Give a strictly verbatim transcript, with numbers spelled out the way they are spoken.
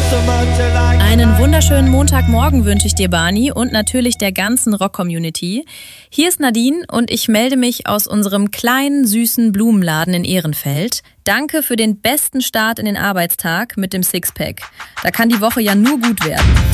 Einen wunderschönen Montagmorgen wünsche ich dir, Barney, und natürlich der ganzen Rock-Community. Hier ist Nadine und ich melde mich aus unserem kleinen, süßen Blumenladen in Ehrenfeld. Danke für den besten Start in den Arbeitstag mit dem Sixpack. Da kann die Woche ja nur gut werden.